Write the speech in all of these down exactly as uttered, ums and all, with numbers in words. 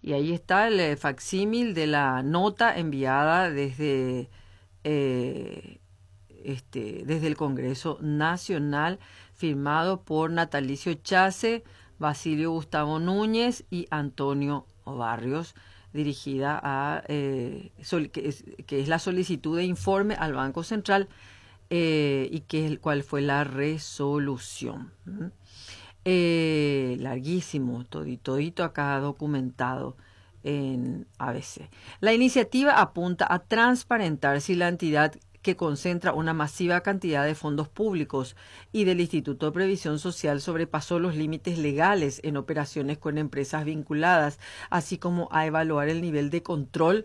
Y ahí está el eh, facsímil de la nota enviada desde, eh, este, desde el Congreso Nacional, firmado por Natalicio Chase, Basilio Gustavo Núñez y Antonio Barrios, dirigida a, eh, sol, que, es, que es la solicitud de informe al Banco Central eh, y que es, cuál fue la resolución. ¿Mm? Eh, larguísimo, todito, todito acá documentado en A B C. La iniciativa apunta a transparentar si la entidad que concentra una masiva cantidad de fondos públicos y del Instituto de Previsión Social sobrepasó los límites legales en operaciones con empresas vinculadas, así como a evaluar el nivel de control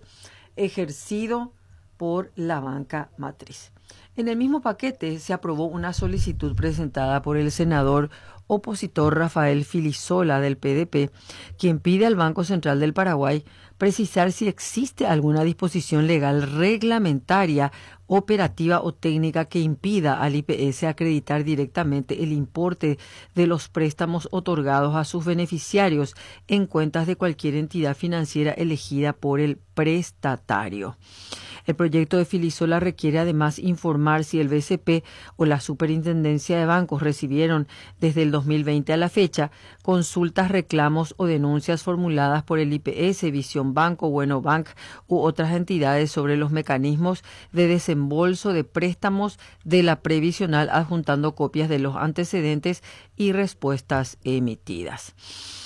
ejercido por la banca matriz. En el mismo paquete se aprobó una solicitud presentada por el senador opositor Rafael Filisola del P D P, quien pide al Banco Central del Paraguay precisar si existe alguna disposición legal reglamentaria, operativa o técnica que impida al I P S acreditar directamente el importe de los préstamos otorgados a sus beneficiarios en cuentas de cualquier entidad financiera elegida por el prestatario. El proyecto de Filisola requiere además informar si el B C P o la Superintendencia de Bancos recibieron desde el dos mil veinte a la fecha consultas, reclamos o denuncias formuladas por el I P S, Visión Banco, Bueno Bank u otras entidades sobre los mecanismos de desembolso de préstamos de la previsional, adjuntando copias de los antecedentes y respuestas emitidas.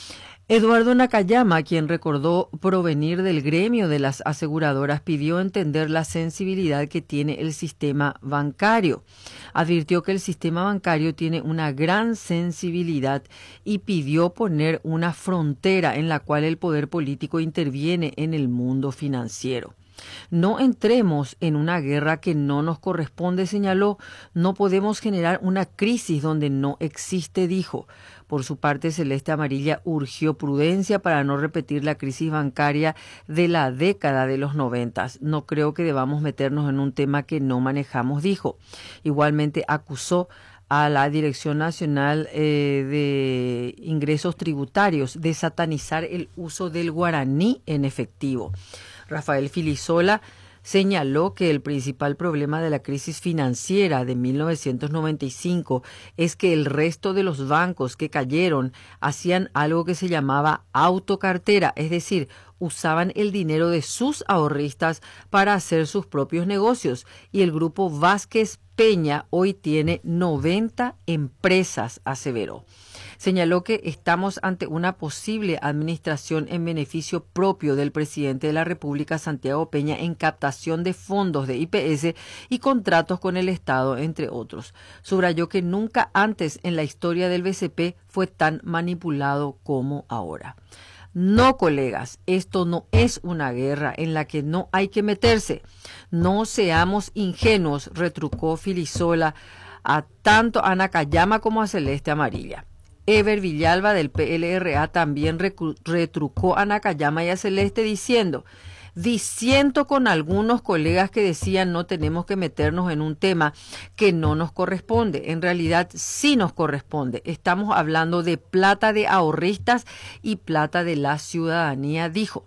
Eduardo Nakayama, quien recordó provenir del gremio de las aseguradoras, pidió entender la sensibilidad que tiene el sistema bancario. Advirtió que el sistema bancario tiene una gran sensibilidad y pidió poner una frontera en la cual el poder político interviene en el mundo financiero. No entremos en una guerra que no nos corresponde, señaló. No podemos generar una crisis donde no existe, dijo. Por su parte, Celeste Amarilla urgió prudencia para no repetir la crisis bancaria de la década de los noventas. No creo que debamos meternos en un tema que no manejamos, dijo. Igualmente acusó a la Dirección Nacional eh, de Ingresos Tributarios de satanizar el uso del guaraní en efectivo. Rafael Filisola señaló que el principal problema de la crisis financiera de mil novecientos noventa y cinco es que el resto de los bancos que cayeron hacían algo que se llamaba autocartera, es decir, usaban el dinero de sus ahorristas para hacer sus propios negocios, y el grupo Vázquez Peña hoy tiene noventa empresas, aseveró. Señaló que estamos ante una posible administración en beneficio propio del presidente de la República, Santiago Peña, en captación de fondos de I P S y contratos con el Estado, entre otros. Subrayó que nunca antes en la historia del B C P fue tan manipulado como ahora. No, colegas, esto no es una guerra en la que no hay que meterse. No seamos ingenuos, retrucó Filisola a tanto a Nakayama como a Celeste Amarilla. Ever Villalba del P L R A también retrucó a Nakayama y a Celeste diciendo: disiento con algunos colegas que decían no tenemos que meternos en un tema que no nos corresponde. En realidad sí nos corresponde. Estamos hablando de plata de ahorristas y plata de la ciudadanía, dijo.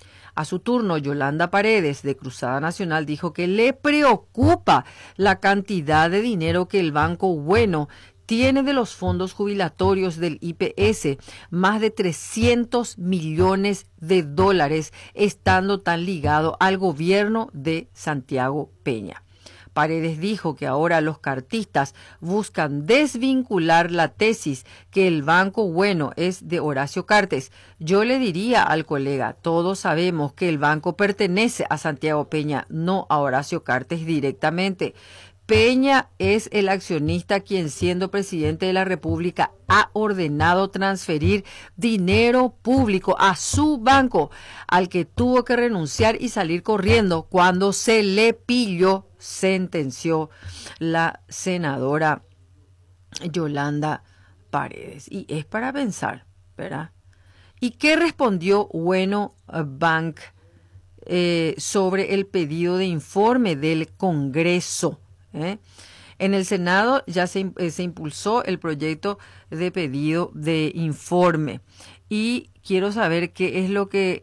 A su turno, Yolanda Paredes, de Cruzada Nacional, dijo que le preocupa la cantidad de dinero que el Banco Bueno tiene de los fondos jubilatorios del I P S, más de trescientos millones de dólares, estando tan ligado al gobierno de Santiago Peña. Paredes dijo que ahora los cartistas buscan desvincular la tesis que el Banco Bueno es de Horacio Cartes. Yo le diría al colega, todos sabemos que el banco pertenece a Santiago Peña, no a Horacio Cartes directamente. Peña es el accionista quien, siendo presidente de la República, ha ordenado transferir dinero público a su banco, al que tuvo que renunciar y salir corriendo cuando se le pilló, sentenció la senadora Yolanda Paredes. Y es para pensar, ¿verdad? ¿Y qué respondió Bueno Bank eh, sobre el pedido de informe del Congreso? ¿Eh? En el Senado ya se, eh, se impulsó el proyecto de pedido de informe y quiero saber qué es lo que